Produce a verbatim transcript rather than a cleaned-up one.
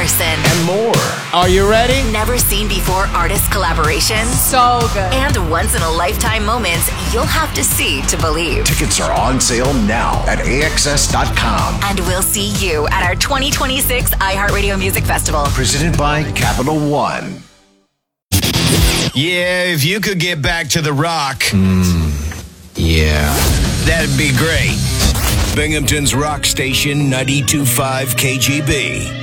Morrison. And more. Are you ready? Never seen before artist collaborations. So good. And once in a lifetime moments you'll have to see to believe. Tickets are on sale now at A X S dot com. And we'll see you at our twenty twenty-six iHeartRadio Music Festival. Presented by Capital One. Yeah, if you could get back to the rock. Mm, yeah. That'd be great. Binghamton's rock station, ninety-two point five K G B.